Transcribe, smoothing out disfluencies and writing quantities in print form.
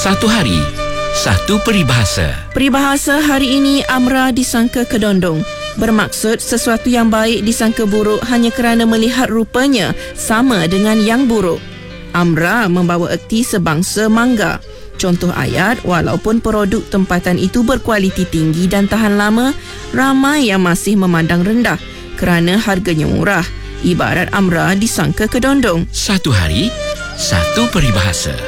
Satu hari, satu peribahasa. Peribahasa hari ini, Amra disangka kedondong. Bermaksud sesuatu yang baik disangka buruk hanya kerana melihat rupanya sama dengan yang buruk. Amra membawa erti sebangsa mangga. Contoh ayat, walaupun produk tempatan itu berkualiti tinggi dan tahan lama, ramai yang masih memandang rendah kerana harganya murah. Ibarat Amra disangka kedondong. Satu hari, satu peribahasa.